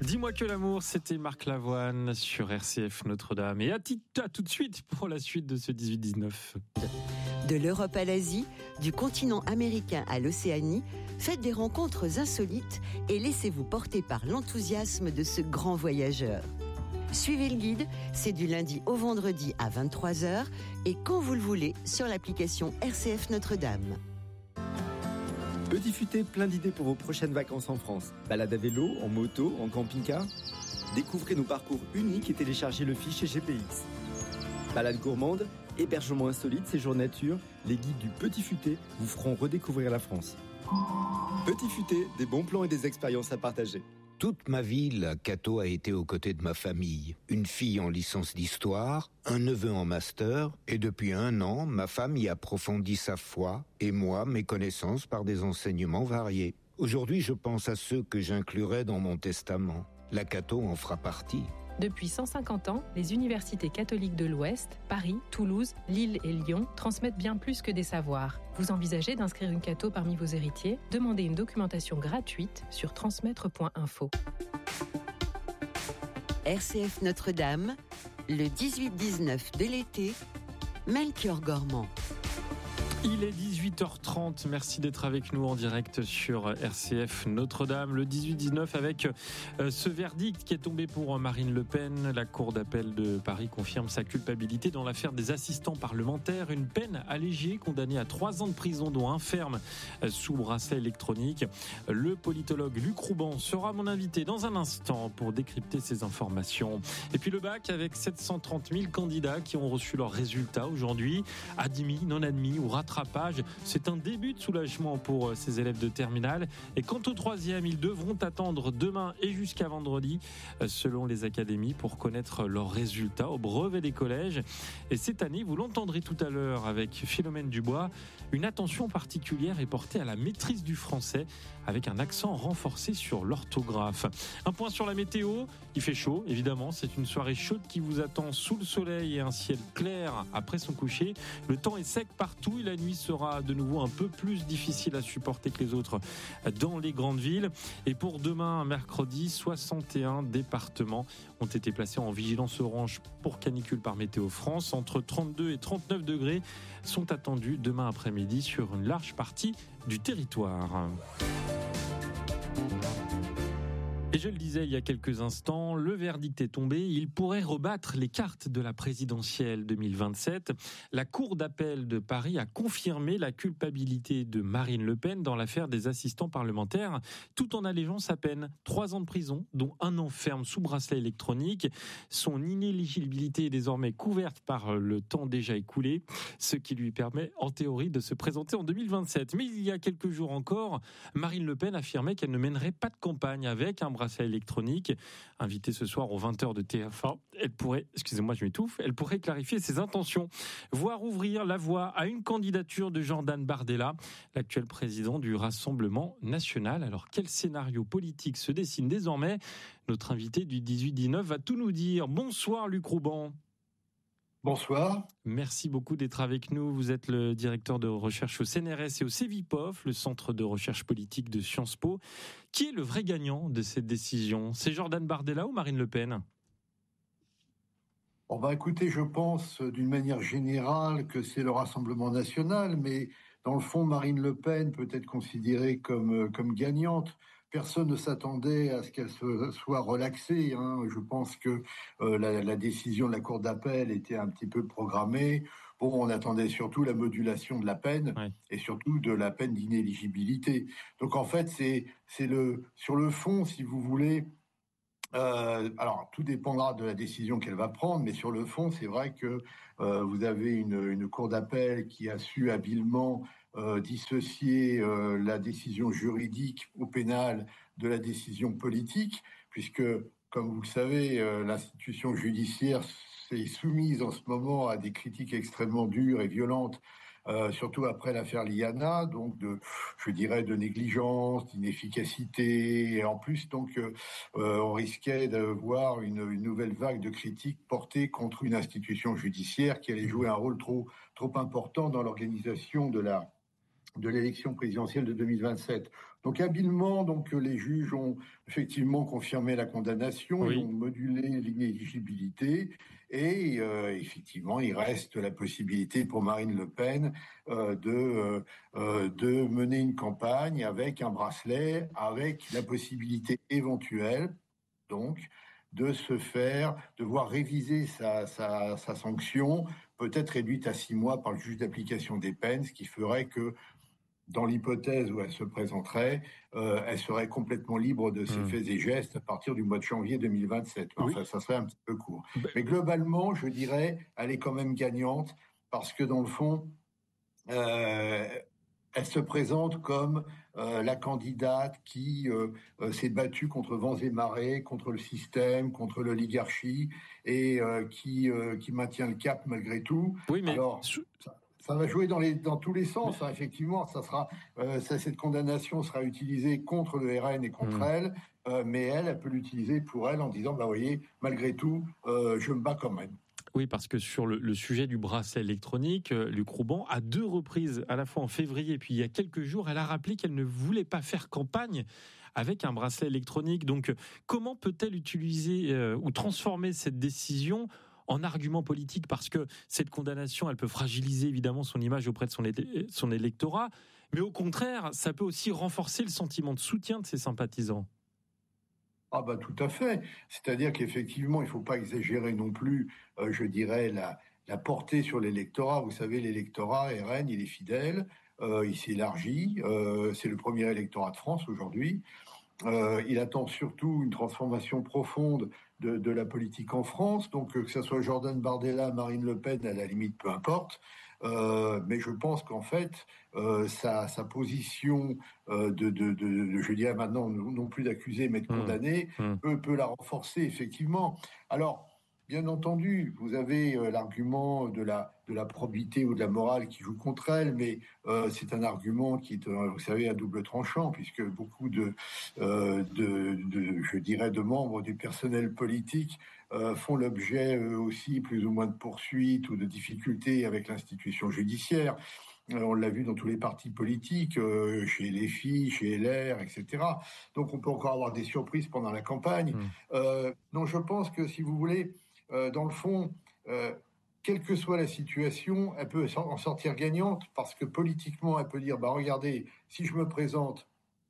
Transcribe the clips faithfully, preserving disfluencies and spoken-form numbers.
Dis-moi que l'amour, c'était Marc Lavoine sur R C F Notre-Dame. Et à, t- à tout de suite pour la suite de ce dix-huit dix-neuf. De l'Europe à l'Asie, du continent américain à l'Océanie, faites des rencontres insolites et laissez-vous porter par l'enthousiasme de ce grand voyageur. Suivez le guide, c'est du lundi au vendredi à vingt-trois heures et quand vous le voulez sur l'application R C F Notre-Dame. Petit Futé, plein d'idées pour vos prochaines vacances en France. Balade à vélo, en moto, en camping-car. Découvrez nos parcours uniques et téléchargez le fichier G P X. Balade gourmande, hébergement insolite, séjour nature, les guides du Petit Futé vous feront redécouvrir la France. Petit Futé, des bons plans et des expériences à partager. Toute ma vie, la Cato a été aux côtés de ma famille. Une fille en licence d'histoire, un neveu en master, et depuis un an, ma femme y approfondit sa foi, et moi, mes connaissances par des enseignements variés. Aujourd'hui, je pense à ceux que j'inclurai dans mon testament. La Cato en fera partie. Depuis cent cinquante ans, les universités catholiques de l'Ouest, Paris, Toulouse, Lille et Lyon transmettent bien plus que des savoirs. Vous envisagez d'inscrire une Cato parmi vos héritiers ? Demandez une documentation gratuite sur transmettre point info. R C F Notre-Dame, le dix-huit dix-neuf de l'été, Melchior Gormand. Il est dix-huit heures trente, merci d'être avec nous en direct sur R C F Notre-Dame. Le dix-huit dix-neuf avec euh, ce verdict qui est tombé pour Marine Le Pen. La Cour d'appel de Paris confirme sa culpabilité dans l'affaire des assistants parlementaires. Une peine allégée, condamnée à trois ans de prison, dont un ferme euh, sous bracelet électronique. Le politologue Luc Rouban sera mon invité dans un instant pour décrypter ces informations. Et puis le bac avec sept cent trente mille candidats qui ont reçu leurs résultats aujourd'hui. Admis, non admis ou rattrapés. C'est un début de soulagement pour ces élèves de terminale. Et quant au troisième, ils devront attendre demain et jusqu'à vendredi, selon les académies, pour connaître leurs résultats au brevet des collèges. Et cette année, vous l'entendrez tout à l'heure avec Philomène Dubois, une attention particulière est portée à la maîtrise du français avec un accent renforcé sur l'orthographe. Un point sur la météo, il fait chaud, évidemment. C'est une soirée chaude qui vous attend sous le soleil et un ciel clair après son coucher. Le temps est sec partout et la nuit sera de nouveau un peu plus difficile à supporter que les autres dans les grandes villes. Et pour demain, mercredi, soixante et un départements ont été placés en vigilance orange pour canicule par Météo France. Entre trente-deux et trente-neuf degrés sont attendus demain après-midi sur une large partie du territoire. Et je le disais il y a quelques instants, le verdict est tombé. Il pourrait rebattre les cartes de la présidentielle deux mille vingt-sept. La Cour d'appel de Paris a confirmé la culpabilité de Marine Le Pen dans l'affaire des assistants parlementaires, tout en allégeant sa peine. Trois ans de prison, dont un an ferme sous bracelet électronique. Son inéligibilité est désormais couverte par le temps déjà écoulé, ce qui lui permet, en théorie, de se présenter en deux mille vingt-sept. Mais il y a quelques jours encore, Marine Le Pen affirmait qu'elle ne mènerait pas de campagne avec un bracelet électronique. Invitée ce soir aux vingt heures de T F un, elle pourrait, excusez-moi, je m'étouffe, elle pourrait clarifier ses intentions, voire ouvrir la voie à une candidature de Jordan Bardella, l'actuel président du Rassemblement national. Alors, quel scénario politique se dessine désormais ? Notre invité du dix-huit dix-neuf va tout nous dire. Bonsoir Luc Rouban. Bonsoir. Merci beaucoup d'être avec nous. Vous êtes le directeur de recherche au C N R S et au Cevipof, le centre de recherche politique de Sciences Po. Qui est le vrai gagnant de cette décision ? C'est Jordan Bardella ou Marine Le Pen ? On va écouter, je pense, d'une manière générale que c'est le Rassemblement national, mais dans le fond, Marine Le Pen peut être considérée comme, comme gagnante. Personne ne s'attendait à ce qu'elle se, soit relaxée. Hein. Je pense que euh, la, la décision de la Cour d'appel était un petit peu programmée. Bon, on attendait surtout la modulation de la peine, ouais, et surtout de la peine d'inéligibilité. Donc en fait, c'est, c'est le sur le fond, si vous voulez. Euh, alors, tout dépendra de la décision qu'elle va prendre, mais sur le fond, c'est vrai que euh, vous avez une, une cour d'appel qui a su habilement euh, dissocier euh, la décision juridique au pénal de la décision politique, puisque, comme vous le savez, euh, l'institution judiciaire s'est soumise en ce moment à des critiques extrêmement dures et violentes, Euh, surtout après l'affaire Liana, donc de, je dirais, de négligence, d'inefficacité, et en plus, donc, euh, on risquait de voir une, une nouvelle vague de critiques portées contre une institution judiciaire qui allait jouer un rôle trop, trop important dans l'organisation de la, de l'élection présidentielle de deux mille vingt-sept. Donc habilement, donc les juges ont effectivement confirmé la condamnation, Oui. ils ont modulé l'inéligibilité et euh, effectivement, il reste la possibilité pour Marine Le Pen euh, de euh, de mener une campagne avec un bracelet, avec la possibilité éventuelle, donc, de se faire, de voir réviser sa, sa, sa sanction, peut-être réduite à six mois par le juge d'application des peines, ce qui ferait que dans l'hypothèse où elle se présenterait, euh, elle serait complètement libre de ses Mmh. faits et gestes à partir du mois de janvier deux mille vingt-sept. Enfin, Oui. ça serait un petit peu court. Ben, Mais globalement, je dirais, elle est quand même gagnante parce que dans le fond, euh, elle se présente comme euh, la candidate qui euh, euh, s'est battue contre vents et marées, contre le système, contre l'oligarchie et euh, qui, euh, qui maintient le cap malgré tout. oui, mais Alors, je- ça, ça va jouer dans, les, dans tous les mais- sens, hein, effectivement. Ça sera, euh, ça, cette condamnation sera utilisée contre le R N et contre Mmh. elle, euh, mais elle, elle peut l'utiliser pour elle en disant, bah, vous voyez, malgré tout, euh, je me bats quand même. Oui, parce que sur le, le sujet du bracelet électronique, euh, Luc Rouban, à deux reprises, à la fois en février et puis il y a quelques jours, elle a rappelé qu'elle ne voulait pas faire campagne avec un bracelet électronique. Donc, euh, comment peut-elle utiliser euh, ou transformer cette décision en argument politique? Parce que cette condamnation, elle peut fragiliser évidemment son image auprès de son, élé- son électorat, mais au contraire, ça peut aussi renforcer le sentiment de soutien de ses sympathisants. Ah bah tout à fait. C'est-à-dire qu'effectivement, il ne faut pas exagérer non plus, euh, je dirais, la, la portée sur l'électorat. Vous savez, l'électorat R N, il est fidèle, euh, il s'élargit, euh, c'est le premier électorat de France aujourd'hui. Euh, il attend surtout une transformation profonde de, de la politique en France. Donc euh, que ce soit Jordan Bardella, Marine Le Pen, à la limite, peu importe. Euh, mais je pense qu'en fait, euh, sa, sa position euh, de, de, de, de, je dirais maintenant, non plus d'accusé, mais de Mmh. condamné, Mmh. peut, peut la renforcer, effectivement. Alors, bien entendu, vous avez euh, l'argument de la, de la probité ou de la morale qui joue contre elle, mais euh, c'est un argument qui est, euh, vous savez, à double tranchant, puisque beaucoup de, euh, de, de, je dirais, de membres du personnel politique euh, font l'objet eux aussi plus ou moins de poursuites ou de difficultés avec l'institution judiciaire. Euh, on l'a vu dans tous les partis politiques, euh, chez les filles, chez L R, et cetera. Donc on peut encore avoir des surprises pendant la campagne. Mmh. Euh, donc je pense que si vous voulez, euh, dans le fond, euh, quelle que soit la situation, elle peut en sortir gagnante parce que politiquement, elle peut dire, bah regardez, si je me présente,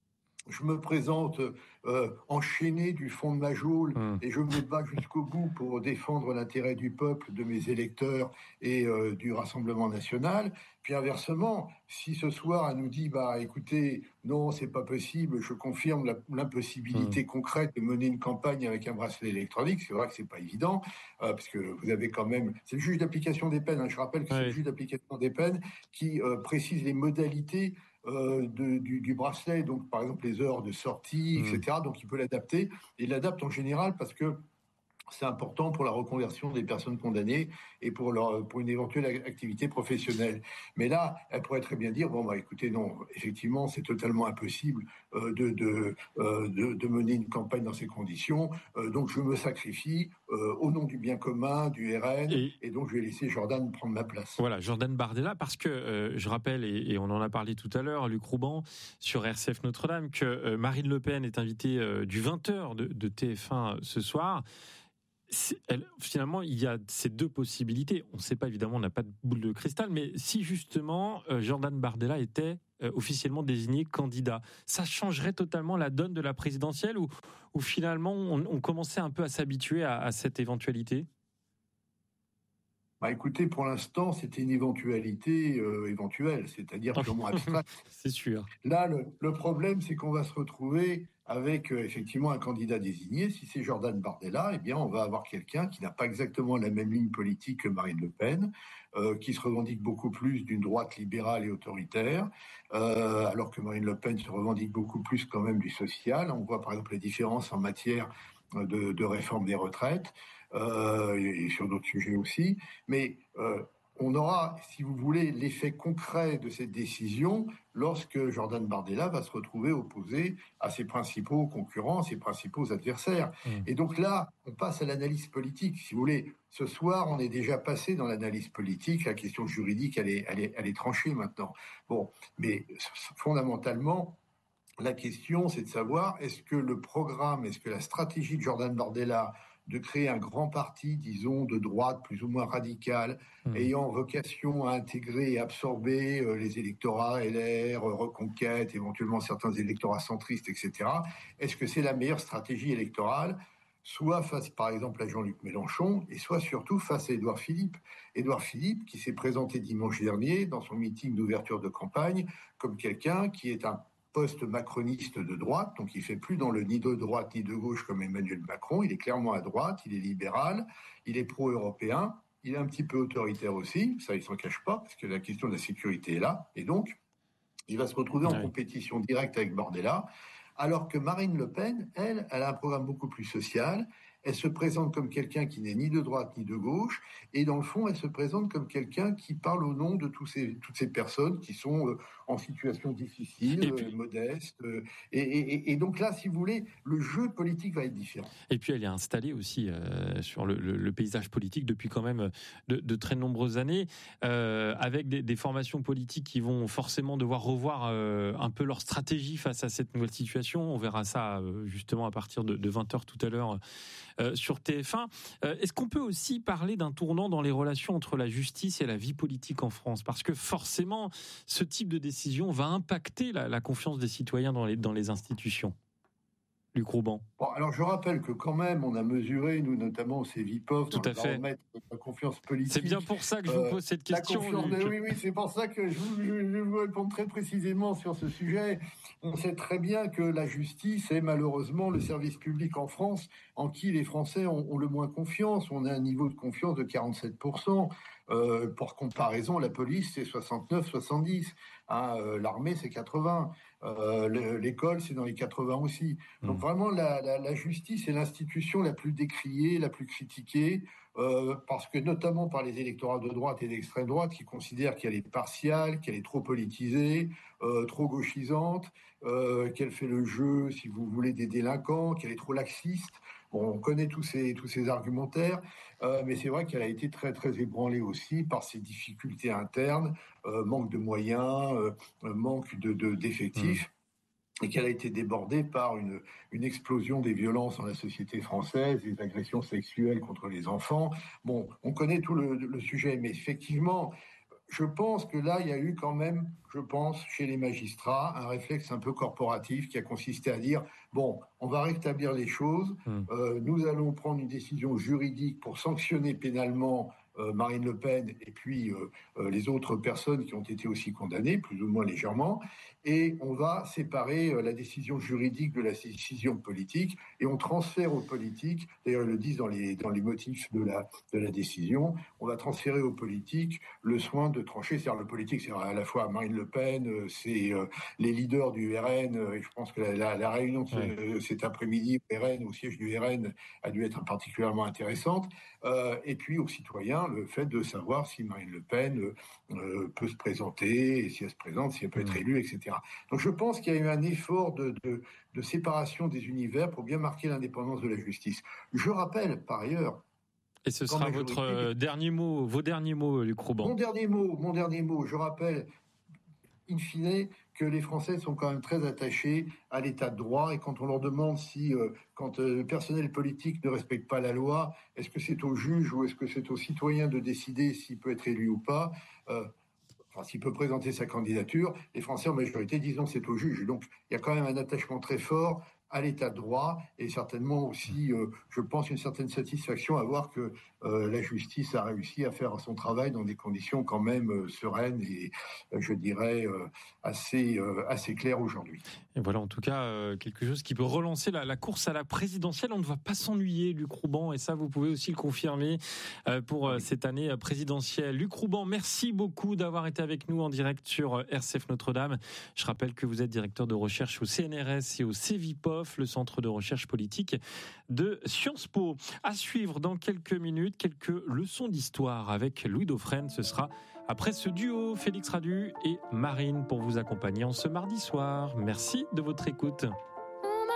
je me présente euh, enchaîné du fond de ma geôle Mmh. et je me bats jusqu'au bout pour défendre l'intérêt du peuple, de mes électeurs et euh, du Rassemblement national. Puis inversement, si ce soir elle nous dit bah écoutez, non, c'est pas possible, je confirme la, l'impossibilité Mmh. concrète de mener une campagne avec un bracelet électronique, c'est vrai que c'est pas évident, euh, parce que vous avez quand même, c'est le juge d'application des peines, hein, je rappelle que c'est Ouais. le juge d'application des peines qui euh, précise les modalités Euh, de, du, du bracelet, donc par exemple les heures de sortie, Mmh. et cetera. Donc il peut l'adapter. Et il l'adapte en général parce que c'est important pour la reconversion des personnes condamnées et pour, leur, pour une éventuelle activité professionnelle. Mais là, elle pourrait très bien dire, bon, bah écoutez, non, effectivement, c'est totalement impossible euh, de, de, euh, de, de mener une campagne dans ces conditions, euh, donc je me sacrifie euh, au nom du bien commun, du R N, Et, et donc je vais laisser Jordan prendre ma place. Voilà, Jordan Bardella, parce que euh, je rappelle, et, et on en a parlé tout à l'heure, Luc Rouban, sur R C F Notre-Dame, que euh, Marine Le Pen est invitée euh, du vingt heures de, de T F un ce soir. C'est, elle, finalement, il y a ces deux possibilités. On ne sait pas, évidemment, on n'a pas de boule de cristal, mais si justement euh, Jordan Bardella était euh, officiellement désigné candidat, ça changerait totalement la donne de la présidentielle ou, ou finalement on, on commençait un peu à s'habituer à, à cette éventualité? Bah écoutez, pour l'instant, c'était une éventualité euh, éventuelle, c'est-à-dire purement abstraite. C'est sûr. Là, le, le problème, c'est qu'on va se retrouver avec euh, effectivement un candidat désigné. Si c'est Jordan Bardella, eh bien, on va avoir quelqu'un qui n'a pas exactement la même ligne politique que Marine Le Pen, euh, qui se revendique beaucoup plus d'une droite libérale et autoritaire, euh, alors que Marine Le Pen se revendique beaucoup plus quand même du social. On voit par exemple les différences en matière de, de réforme des retraites. Euh, et sur d'autres sujets aussi, mais euh, on aura, si vous voulez, l'effet concret de cette décision lorsque Jordan Bardella va se retrouver opposé à ses principaux concurrents, ses principaux adversaires. Mmh. Et donc là, on passe à l'analyse politique. Si vous voulez, ce soir, on est déjà passé dans l'analyse politique. La question juridique, elle est, elle est, elle est tranchée maintenant. Bon, mais fondamentalement, la question, c'est de savoir, est-ce que le programme, est-ce que la stratégie de Jordan Bardella de créer un grand parti, disons, de droite plus ou moins radical, mmh. ayant vocation à intégrer et absorber euh, les électorats L R, Reconquête, éventuellement certains électorats centristes, et cetera. Est-ce que c'est la meilleure stratégie électorale, soit face, par exemple, à Jean-Luc Mélenchon, et soit surtout face à Édouard Philippe. Édouard Philippe, qui s'est présenté dimanche dernier dans son meeting d'ouverture de campagne, comme quelqu'un qui est un post-macroniste de droite, donc il ne fait plus dans le ni de droite ni de gauche comme Emmanuel Macron, il est clairement à droite, il est libéral, il est pro-européen, il est un petit peu autoritaire aussi, ça il ne s'en cache pas, parce que la question de la sécurité est là, et donc il va se retrouver en oui. compétition directe avec Bardella, alors que Marine Le Pen, elle, elle a un programme beaucoup plus social. Elle se présente comme quelqu'un qui n'est ni de droite ni de gauche, et dans le fond, elle se présente comme quelqu'un qui parle au nom de tous ces, toutes ces personnes qui sont euh, en situation difficile, puis, euh, modeste. Euh, et, et, et donc là, si vous voulez, le jeu politique va être différent. Et puis elle est installée aussi euh, sur le, le, le paysage politique depuis quand même de, de très nombreuses années, euh, avec des, des formations politiques qui vont forcément devoir revoir euh, un peu leur stratégie face à cette nouvelle situation. On verra ça euh, justement à partir de, de vingt heures tout à l'heure. Euh, sur T F un. Euh, est-ce qu'on peut aussi parler d'un tournant dans les relations entre la justice et la vie politique en France ? Parce que forcément, ce type de décision va impacter la, la confiance des citoyens dans les, dans les institutions. Luc Rouban. Bon, alors je rappelle que quand même, on a mesuré, nous notamment au CEVIPOF, Tout dans à le fait. baromètre de la confiance politique. C'est bien pour ça que je vous pose cette question. Euh, oui, oui, c'est pour ça que je, vous, je vais vous répondre très précisément sur ce sujet. On sait très bien que la justice est malheureusement le service public en France en qui les Français ont, ont le moins confiance. On a un niveau de confiance de quarante-sept pour cent. Euh, pour comparaison, la police, c'est soixante-neuf soixante-dix. Hein, euh, l'armée, c'est quatre-vingts. Euh, l'école, c'est dans les quatre-vingts aussi. Donc mmh. vraiment, la, la, la justice est l'institution la plus décriée, la plus critiquée, euh, parce que notamment par les électorats de droite et d'extrême droite qui considèrent qu'elle est partiale, qu'elle est trop politisée, euh, trop gauchisante, euh, qu'elle fait le jeu, si vous voulez, des délinquants, qu'elle est trop laxiste. Bon, on connaît tous ces, tous ces argumentaires, euh, mais c'est vrai qu'elle a été très, très ébranlée aussi par ses difficultés internes, euh, manque de moyens, euh, manque de, de, d'effectifs, mmh. et qu'elle a été débordée par une, une explosion des violences dans la société française, des agressions sexuelles contre les enfants. Bon, on connaît tout le, le sujet, mais effectivement, je pense que là, il y a eu quand même, je pense, chez les magistrats, un réflexe un peu corporatif qui a consisté à dire, bon, on va rétablir les choses, mmh. euh, nous allons prendre une décision juridique pour sanctionner pénalement euh, Marine Le Pen et puis euh, euh, les autres personnes qui ont été aussi condamnées, plus ou moins légèrement, et on va séparer euh, la décision juridique de la décision politique, et on transfère aux politiques, d'ailleurs ils le disent dans les, dans les motifs de la, de la décision, on va transférer aux politiques le soin de trancher, c'est-à-dire le politique, c'est à la fois Marine Le Pen, euh, c'est euh, les leaders du R N, euh, et je pense que la, la, la réunion de ce, ouais. euh, cet après-midi au R N, au siège du R N, a dû être particulièrement intéressante, euh, et puis aux citoyens, le fait de savoir si Marine Le Pen euh, euh, peut se présenter, et si elle se présente, si elle peut être élue, et cetera. Donc je pense qu'il y a eu un effort de, de, de séparation des univers pour bien marquer l'indépendance de la justice. Je rappelle, par ailleurs... Et ce sera votre euh, dernier mot, vos derniers mots, Luc Rouban. Mon dernier mot, mon dernier mot, je rappelle, in fine, que les Français sont quand même très attachés à l'état de droit, et quand on leur demande si, euh, quand euh, le personnel politique ne respecte pas la loi, est-ce que c'est au juge ou est-ce que c'est au citoyen de décider s'il peut être élu ou pas, euh, enfin s'il peut présenter sa candidature, les Français en majorité disent non, c'est au juge. Donc il y a quand même un attachement très fort à l'état de droit, et certainement aussi, euh, je pense, une certaine satisfaction à voir que euh, la justice a réussi à faire son travail dans des conditions quand même euh, sereines et, euh, je dirais, euh, assez, euh, assez claires aujourd'hui. Et voilà, en tout cas, euh, quelque chose qui peut relancer la, la course à la présidentielle. On ne va pas s'ennuyer, Luc Rouban, et ça, vous pouvez aussi le confirmer euh, pour euh, cette année présidentielle. Luc Rouban, merci beaucoup d'avoir été avec nous en direct sur R C F Notre-Dame. Je rappelle que vous êtes directeur de recherche au C N R S et au CEVIPOF, le centre de recherche politique de Sciences Po. À suivre dans quelques minutes, quelques leçons d'histoire avec Louis Dauphren. Ce sera après ce duo Félix Radu et Marine pour vous accompagner en ce mardi soir. Merci de votre écoute.